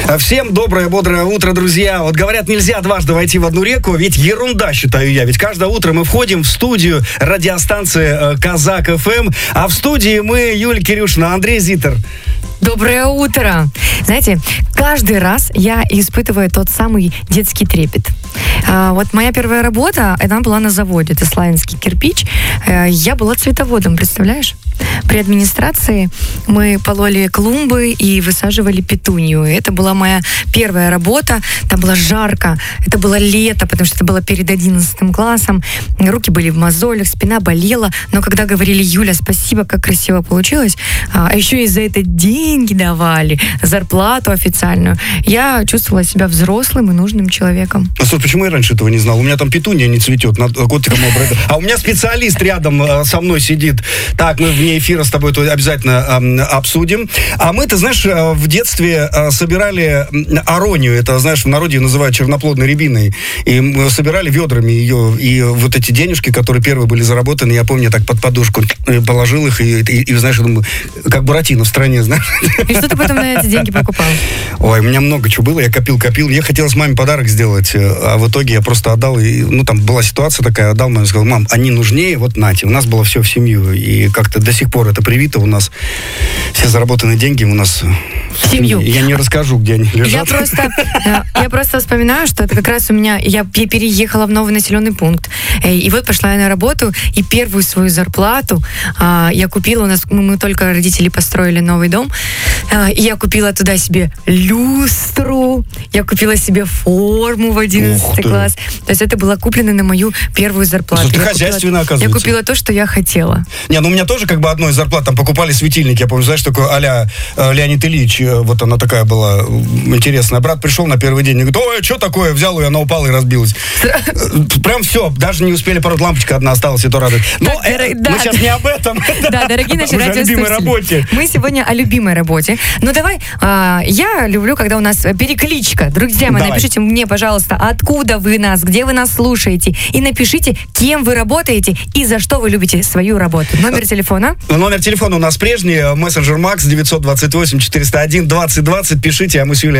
Всем доброе, бодрое утро, друзья. Вот говорят, нельзя дважды войти в одну реку, ведь ерунда, считаю я. Ведь каждое утро мы входим в студию радиостанции Казак ФМ, а в студии мы, Юлия Кирюшина, Андрей Зитер. Доброе утро! Знаете, каждый раз я испытываю тот самый детский трепет. Вот моя первая работа, она была на заводе, это Славянский кирпич. Я была цветоводом, представляешь? При администрации мы пололи клумбы и высаживали петунию. Это была моя первая работа. Там было жарко. Это было лето, потому что это было перед 11 классом. Руки были в мозолях, спина болела. Но когда говорили: Юля, спасибо, как красиво получилось, а еще и за это деньги давали, зарплату официальную, я чувствовала себя взрослым и нужным человеком. А слушай, почему я раньше этого не знал? У меня там петуния не цветет, надо котиком обрать. А у меня специалист рядом со мной сидит. Так, мы вне эфира с тобой это обязательно обсудим. А мы, ты знаешь, в детстве собирали аронию, это, знаешь, в народе называют черноплодной рябиной, и мы собирали ведрами ее, и вот эти денежки, которые первые были заработаны, я помню, я так под подушку положил их, и знаешь, я думаю, как Буратино в стране, знаешь. И что ты потом на эти деньги покупал? Ой, у меня много чего было, я копил. Мне хотелось маме подарок сделать, а в итоге я просто отдал, и, там была ситуация такая, отдал маме, сказал: мам, они нужнее, вот нате. У нас было все в семью, и как-то до сих пор это привито у нас. Все заработанные деньги у нас в семью. Я не расскажу, где они лежат. Я просто вспоминаю, что это как раз у меня, я переехала в новый населенный пункт, и вот пошла я на работу, и первую свою зарплату я купила, мы только родители построили новый дом, и я купила туда себе люстру, я купила себе форму в 11 класс. То есть это было куплено на мою первую зарплату. Ты хозяйственная, оказывается. Я купила то, что я хотела. Не, у меня тоже одной из зарплат там покупали светильники. Я помню, знаешь, такой а-ля Леонид Ильич, вот она такая была интересная. Брат пришел на первый день и говорит: ой, что такое? Взял ее, она упала и разбилась. Прям все, даже не успели пороть, лампочка одна осталась, и то радует. Но мы сейчас не об этом. Да, дорогие наши радиослушатели, мы сегодня о любимой работе. Ну давай, я люблю, когда у нас перекличка. Друзья мои, напишите мне, пожалуйста, откуда вы нас, где вы нас слушаете, и напишите, кем вы работаете и за что вы любите свою работу. Номер телефона? Номер телефона у нас прежний, мессенджер Макс 928 401 2020. Пишите, а мы с Юлей